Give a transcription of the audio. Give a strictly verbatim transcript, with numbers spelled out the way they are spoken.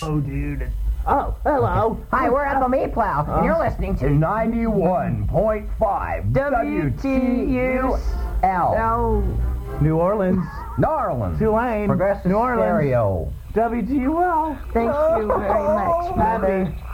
Oh, dude. Oh, hello. Hi, we're F M E Plow, and you're listening to ninety-one point five W T U L. New Orleans. New Orleans. Tulane. Progressive New Orleans. Stereo. W T U L. Thank you very much, Mother. Happy